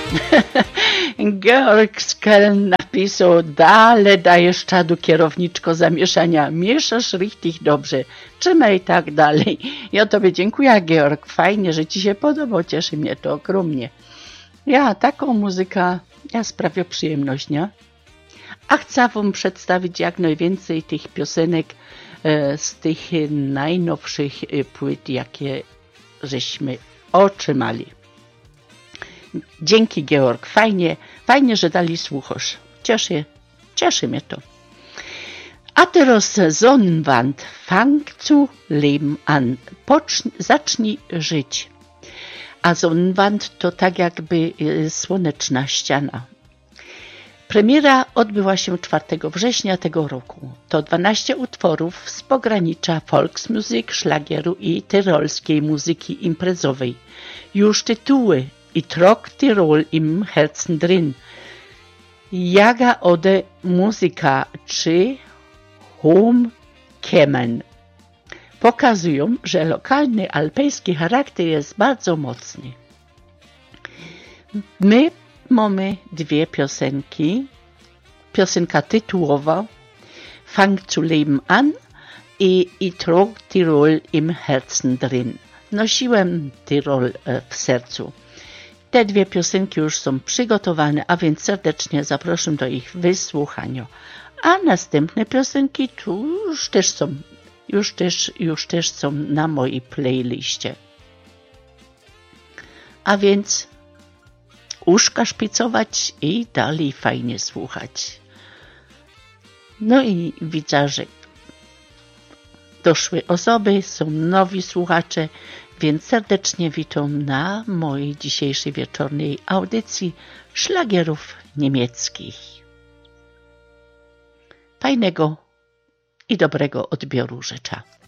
Georg z Köln napisał, dalej dajesz czadu kierowniczko zamieszania, mieszasz richtig dobrze, trzymaj tak dalej. Ja tobie dziękuję, Georg, fajnie, że ci się podoba, cieszy mnie to ogromnie. Ja, taką muzykę, ja sprawia przyjemność, nie? A chcę wam przedstawić jak najwięcej tych piosenek z tych najnowszych płyt, jakie żeśmy otrzymali. Dzięki, Georg, fajnie, że dali słuchasz. Cieszy mnie to. A teraz Sonnenwand, fang zu leben an. Zacznij żyć. A Sonnenwand to tak jakby słoneczna ściana. Premiera odbyła się 4 września tego roku. To 12 utworów z pogranicza Volksmusik, szlagieru i tyrolskiej muzyki imprezowej. Już tytuły i trog Tirol im Herzen drin. Jaga ode muzyka czy home kemen pokazują, że lokalny alpejski charakter jest bardzo mocny. My mamy dwie piosenki. Piosenka tytułowa Fang zu leben an i trog Tirol im Herzen drin. Nosiłem Tyrol w sercu. Te dwie piosenki już są przygotowane, a więc serdecznie zapraszam do ich wysłuchania. A następne piosenki tu już też są na mojej playliście. A więc uszka szpicować i dalej fajnie słuchać. No i widzę, że doszły osoby, są nowi słuchacze, więc serdecznie witam na mojej dzisiejszej wieczornej audycji szlagierów niemieckich. Fajnego i dobrego odbioru życzę.